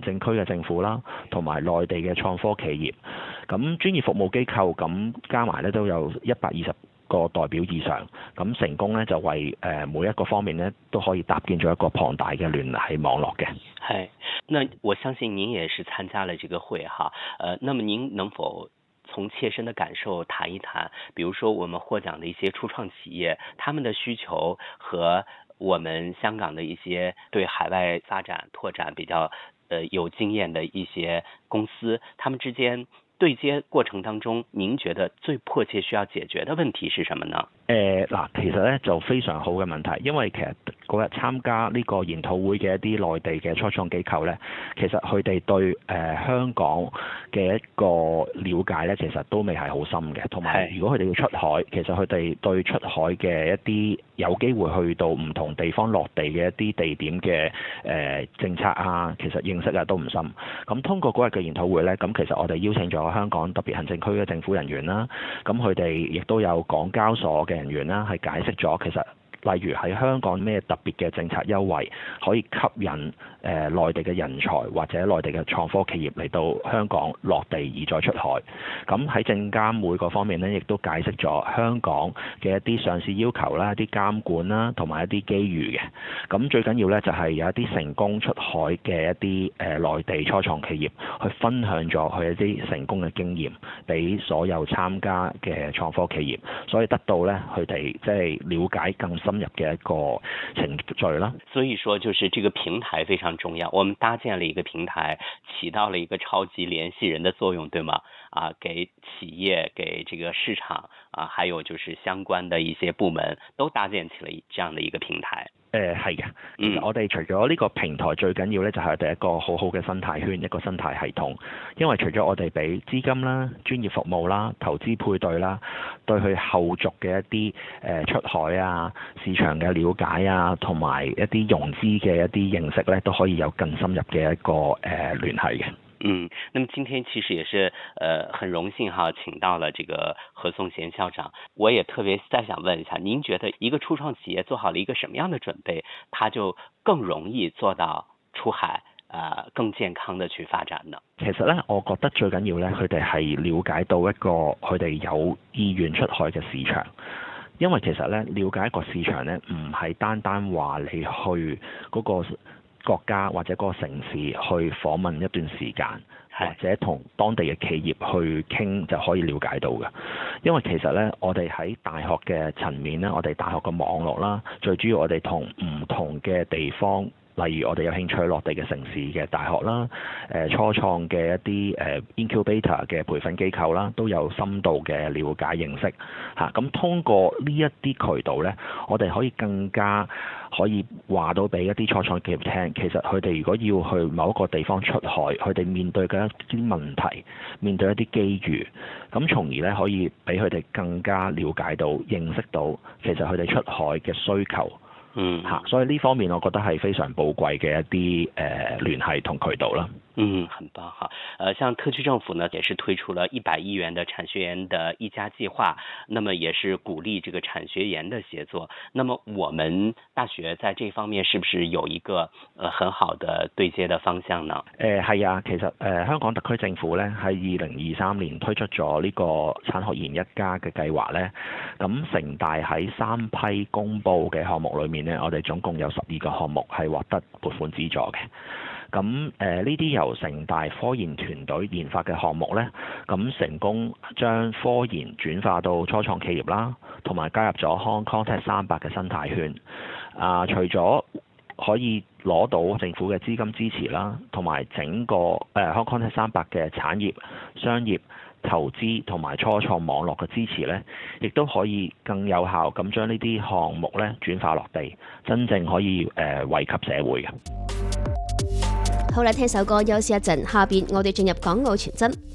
政區嘅政府啦，同埋內地嘅創科企業。咁專業服務機構咁加埋咧都有120個代表以上，咁成功咧就為每一個方面咧都可以搭建咗一個龐大嘅聯繫網絡嘅。 係，那我相信您也是參加了這個會哈，那麼您能否從切身的感受談一談，比如說我們獲獎的一些初創企業，他們的需求和我們香港的一些對海外發展拓展比較有經驗的一些公司，他們之間對接過程當中，您覺得最迫切需要解決的問題是什麼呢？ 嗱，其實咧就非常好嘅問題，因為其實嗰日參加呢個研討會嘅一啲內地嘅初創機構咧，其實佢哋對香港嘅一個了解咧，其實都未係好深嘅。同埋如果佢哋要出海，其實佢哋對出海嘅一啲有機會去到唔同地方落地嘅一啲地點嘅政策啊，其實認識啊都唔深。咁通過嗰日嘅研討會咧，咁其實我哋邀請咗香港特別行政區嘅政府人員啦，咁佢哋亦都有港交所嘅人員啦，係解釋咗其實例如喺香港咩特別嘅政策優惠可以吸引內地嘅人才或者內地嘅創科企業嚟到香港落地而再出海。咁喺證監會嗰方面呢，亦都解釋咗香港嘅一啲上市要求啦、一啲監管啦，同埋一啲機遇嘅。咁最緊要呢，就係有一啲成功出海嘅一啲內地初創企業去分享咗佢一啲成功嘅經驗俾所有參加嘅創科企業，所以得到呢，佢哋即係了解更深入嘅一個程序啦。 所以說就是這個平台非常重要，我們搭建了一個平台，起到了一個超級聯繫人的作用，對嗎？給企業、給這個市場還有就是相關的一些部門都搭建起了這樣的一個平台。 係嘅，其實我哋除咗呢個平台，最緊要咧就係我哋一個好好嘅生態圈，一個生態系統。因為除咗我哋俾資金啦、專業服務啦、投資配對啦，對佢後續嘅一啲出海啊、市場嘅了解啊，同埋一啲融資嘅一啲認識咧，都可以有更深入嘅一個聯繫嘅。 那麼今天其實也是很榮幸哈，請到了這個何頌賢校長。我也特別再想問一下，您覺得一個初創企業做好了一個什麼樣的準備，它就更容易做到出海，更健康的去發展呢？ 其實咧，我覺得最緊要咧，佢哋係了解到一個佢哋有意願出海嘅市場。因為其實咧，了解一個市場咧，唔係單單話你去嗰個國家或者嗰個城市去訪問一段時間，或者同當地嘅企業去傾就可以了解到嘅。因為其實呢，我哋喺大學嘅層面呢，我哋大學嘅網絡啦，最主要我哋同唔同嘅地方，例如我哋有興趣落地嘅城市嘅大學啦，初創嘅一啲incubator 嘅培訓機構啦，都有深度嘅了解認識嚇。咁通過呢一啲渠道呢，我哋可以更加可以話到俾一啲初創企業聽，其實佢哋如果要去某一個地方出海，佢哋面對嘅一啲問題，面對一啲機遇，咁從而咧可以俾佢哋更加了解到、認識到其實佢哋出海嘅需求。所以呢方面我覺得係非常寶貴嘅一啲聯繫同渠道啦。 很棒哈。像特區政府呢，也是推出了100億元的產學研的1+計劃，那麼也是鼓勵這個產學研的協作。那麼我們大學在這方面是不是有一個很好的對接的方向呢？ 係啊，其實香港特區政府呢，喺2023年推出咗呢個產學研1+嘅計劃呢。咁城大喺3批公佈嘅項目裏面呢，我哋總共有12個項目係獲得撥款資助嘅。咁呢啲由城大科研團隊研發嘅項目呢，咁成功將科研轉化到初創企業啦，同埋加入咗 Hong Kong Tech 300嘅生態圈。除咗可以攞到政府嘅資金支持啦，同埋整個Hong Kong Tech 300嘅產業、商業、投資同埋初創網絡嘅支持呢，亦都可以更有效咁將呢啲項目呢轉化落地，真正可以惠及社會嘅。 好啦，聽首歌休息一陣，下邊我哋進入港澳傳真。